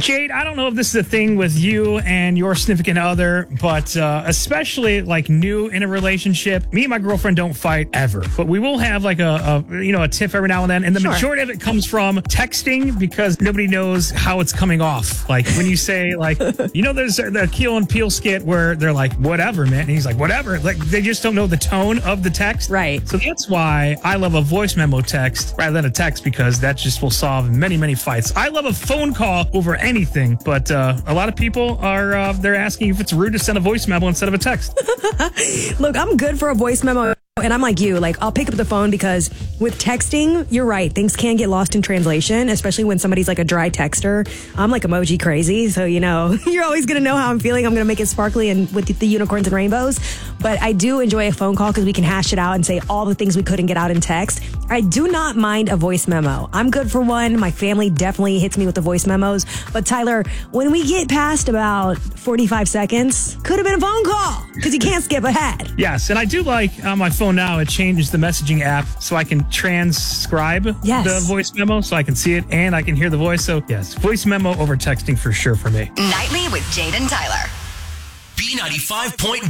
Jade, I don't know if this is a thing with you and your significant other, but especially like new in a relationship, me and my girlfriend don't fight ever, but we will have like a tiff every now and then. And the majority of it comes from texting because nobody knows how it's coming off. Like when you say like, there's the Keel and Peele skit where they're like, whatever, man. And he's like, whatever. Like they just don't know the tone of the text. Right. So that's why I love a voice memo text rather than a text, because that just will solve many, many fights. I love a phone call over anything, but a lot of people are they're asking if it's rude to send a voice memo instead of a text. Look, I'm good for a voice memo. And I'm like you, like I'll pick up the phone because with texting, you're right. Things can get lost in translation, especially when somebody's like a dry texter. I'm like emoji crazy. So, you're always going to know how I'm feeling. I'm going to make it sparkly and with the unicorns and rainbows. But I do enjoy a phone call because we can hash it out and say all the things we couldn't get out in text. I do not mind a voice memo. I'm good for one. My family definitely hits me with the voice memos. But Tyler, when we get past about 45 seconds, could have been a phone call because you can't skip ahead. Yes. And I do like on my phone now, it changes the messaging app so I can transcribe the voice memo so I can see it and I can hear the voice. So yes, voice memo over texting for sure for me. Nightly with Jade and Tyler. B95.1.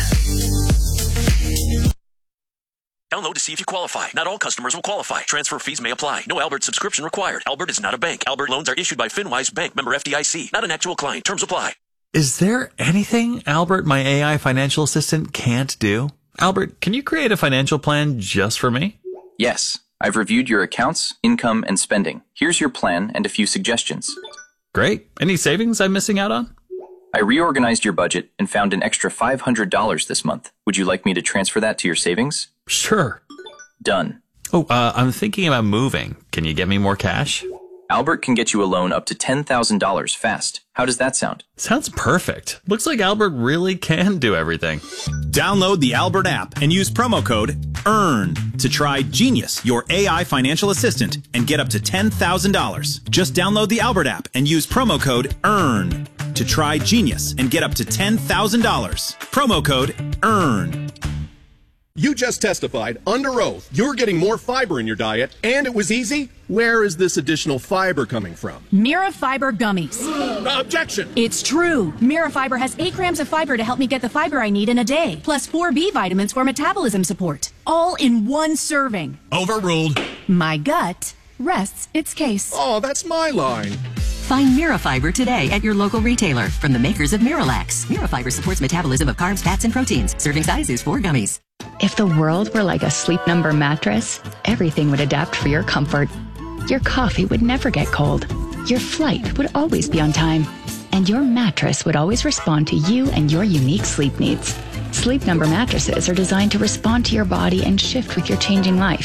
Download to see if you qualify. Not all customers will qualify. Transfer fees may apply. No Albert subscription required. Albert is not a bank. Albert loans are issued by FinWise Bank, member FDIC. Not an actual client. Terms apply. Is there anything Albert, my AI financial assistant, can't do? Albert, can you create a financial plan just for me? Yes. I've reviewed your accounts, income, and spending. Here's your plan and a few suggestions. Great. Any savings I'm missing out on? I reorganized your budget and found an extra $500 this month. Would you like me to transfer that to your savings? Sure. Done. Oh, I'm thinking about moving. Can you get me more cash? Albert can get you a loan up to $10,000 fast. How does that sound? Sounds perfect. Looks like Albert really can do everything. Download the Albert app and use promo code EARN to try Genius, your AI financial assistant, and get up to $10,000. Just download the Albert app and use promo code EARN to try Genius and get up to $10,000. Promo code EARN. You just testified under oath you're getting more fiber in your diet, and it was easy. Where is this additional fiber coming from? Mirafiber gummies. Objection! It's true. Mirafiber has 8 grams of fiber to help me get the fiber I need in a day, plus 4 B vitamins for metabolism support. All in one serving. Overruled. My gut rests its case. Oh, that's my line. Find Mirafiber today at your local retailer from the makers of Miralax. Mirafiber supports metabolism of carbs, fats, and proteins. Serving size is 4 gummies. If the world were like a Sleep Number mattress, everything would adapt for your comfort. Your coffee would never get cold. Your flight would always be on time. And your mattress would always respond to you and your unique sleep needs. Sleep Number mattresses are designed to respond to your body and shift with your changing life.